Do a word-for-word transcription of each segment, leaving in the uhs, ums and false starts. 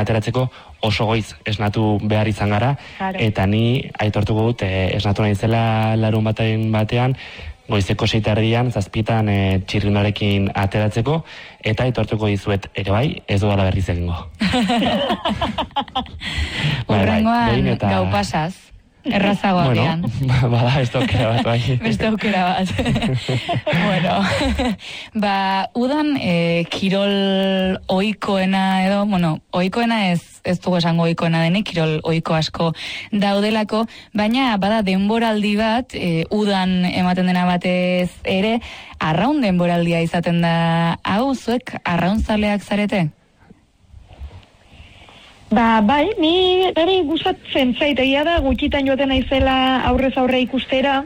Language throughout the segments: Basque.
ateratzeko oso goiz esnatu behar izan gara, Claro. eta ni aitortuko dut eh, esnatu naizela larun batean batean, goizeko seitardian, zazpietan e, txirrinarekin ateratzeko, eta aitortuko dizuet ere bai, ez dudala berriz egingo. Urrengoan eta... gau pasaz. Errazagoa bueno, dian. Bada, ez aukera bat, bai. Beste aukera bat. Bueno, ba, udan e, kirol oikoena edo, bueno, oikoena ez, ez dugu esango oikoena denik, kirol oiko asko daudelako, baina bada denboraldi bat, e, udan ematen dena batez ere, arraun denboraldia izaten da, hau zuek arraunzaleak zarete? Ba, bai, ni ere gustatzen zait, egia da gutxitan joaten naizela aurrez aurre ikustera,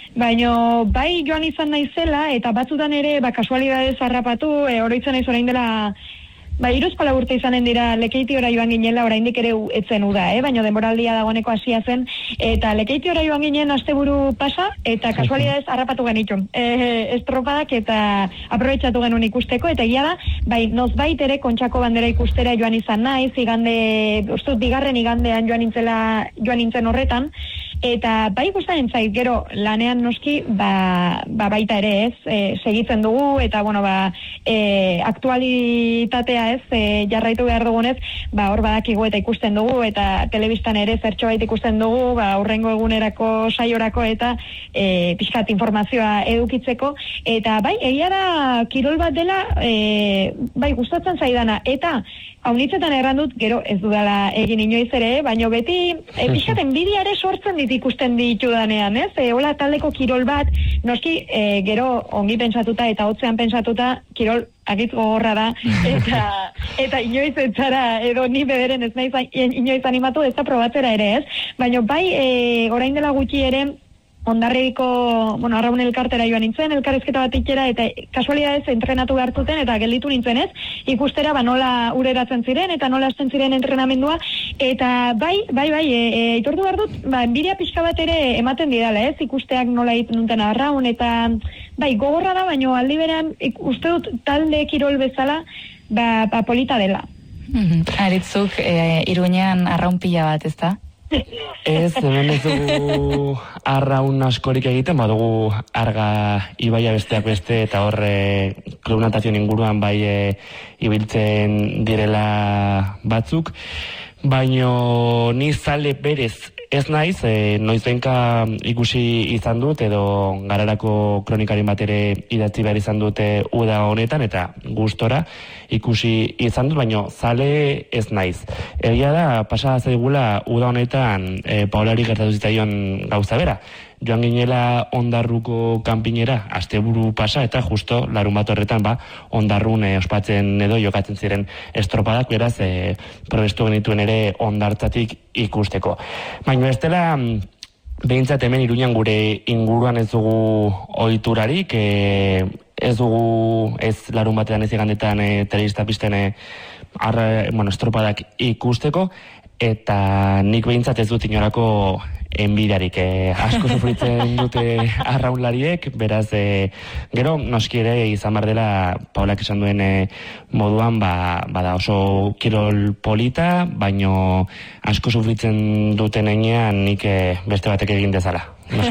baino bai joan izan naizela, eta batzutan ere, ba, kasualidadez harrapatu, e, oroitzen naiz orain dela, ba, hiruzpala urte izanen dira Lekeitiora joan ginela, oraindik ere etzen uda, eh? Baina denboraldia dagoeneko hasia zen, eta Lekeitiora joan ginen asteburu pasa, eta kasualidadez harrapatu genitun. E, estropadak eta aprobetxatu genuen ikusteko, eta egia da, bai, nozbait ere Kontxako bandera ikustera joan izan naiz, igande, ustut, bigarren igandean joan nintzela, joan nintzen horretan, eta bai gustatzen zait, gero lanean noski, ba, ba baita ere ez, e, segitzen dugu, eta bueno, ba, e, aktualitatea ez, e, jarraitu behar dugunez, ba, hor badakigu eta ikusten dugu, eta telebistan ere zertxo bait ikusten dugu, ba, aurrengo egunerako saiorako eta e, pixkat informazioa edukitzeko, eta bai, egia da kirol bat dela, e, bai, gustatzen zaidana, eta haunitzetan erran dut, gero ez dudala egin inoiz ere, baino beti e, pixkat enbidiare sortzen dit ikusten ditudanean, ez? E, hola taldeko kirol bat, noski e, gero ongi pentsatuta eta hotzean pentsatuta, kirol agitz gogorra da, eta, eta inoiz etzara, edo ni bederen ez naiz inoiz animatu, ez da probatzera ere, ez? Baina bai, e, orain dela gutxi ere, Hondarribiko, bueno, arraun elkartera joan nintzen, elkarrezketa bat ikera, eta kasualidadez entrenatu behartuten, eta gelditu nintzen ez, ikustera, ba, nola ureratzen ziren, eta nola hasten ziren entrenamendua, eta bai, bai, bai, e, e, itortu behar dut, ba, enbidia pixka bat ere ematen didala, ez, ikusteak nola egiten duten arraun, eta bai, gogorra da, baino aldi berean, uste dut talde kirol bezala, ba, ba polita dela. Mm-hmm. Aritzuk, e, Iruñean arraun pila bat, ez da? Ez, hemen ez dugu arraun askorik egiten, badugu Arga ibaia besteak beste, eta horre klub natazioen inguruan bai e, ibiltzen direla batzuk, baino ni zale berez ez naiz, e, noizbenka ikusi izan dut, edo Gararako kronikaren bat ere idatzi behar izan dute uda honetan, eta gustora ikusi izan dut, baino zale ez naiz. Egia da, pasa zaigula uda honetan e, Paolari gertatu zitzaion gauza bera. Joan ginela Ondarruko kanpinera, asteburu pasa, eta justo larun bat horretan, ba, Ondarrun e, ospatzen edo jokatzen ziren estropadak, beraz, e, probestu genituen ere Ondartzatik ikusteko. Baina ez dela, behintzat hemen Iruñan gure inguruan ez dugu ohiturarik, e, ez dugu, ez larun batean ez igandetan e, telebista pisten e, arra, bueno, estropadak ikusteko, eta nik behintzat ez dut inolako enbidarik, eh, asko sufritzen dute arraunlariek, beraz, eh, gero, noski ere izan behar dela, Paulak esan duen eh, moduan, ba, bada oso kirol polita, baino asko sufritzen duten enean nik eh, beste batek egin dezala.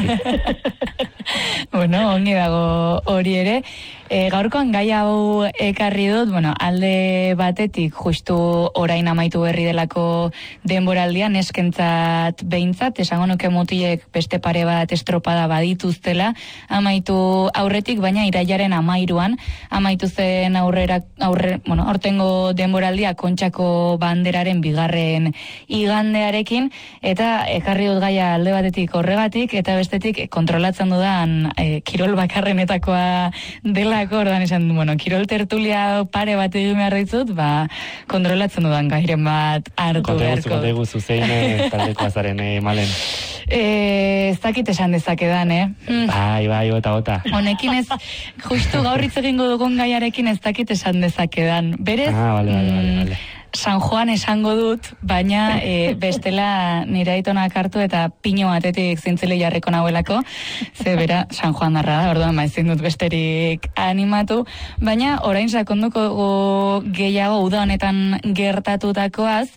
Bueno, ongi dago hori ere. E, gaurkoan gai hau ekarri dut, bueno, alde batetik justu orain amaitu berri delako denboraldia, neskentzat behintzat, esango nuke mutilek beste pare bat estropada badituztela, amaitu aurretik, baina irailaren amairuan, amaitu zen aurrera, aurre, bueno, aurtengo denboraldia Kontxako banderaren bigarren igandearekin, eta ekarri dut gaia alde batetik horregatik, eta bestetik kontrolatzen dudan e, kirol bakarrenetakoa dela, ordan esan, bueno, kirol tertulia pare bat egin behar ditzut, ba, kontrolatzen dudan gairen bat hartu beharko. Konte guzu zein taldeko azaren, eh, malen. Eh, ez dakit esan dezakedan, eh? Bai, bai, ota, ota. Honekin ez, justu gaur hitz egingo dugun gaiarekin ez dakit esan dezakedan. Berez, ah, vale, vale, vale, vale. San Juan esango dut, baina e, bestela nire aitonak hartu eta pino batetik zintzile jarriko nahuelako, ze bera San Juan darra da, orduan maizin dut besterik animatu, baina orain sakonduko gehiago uda honetan gertatutakoaz,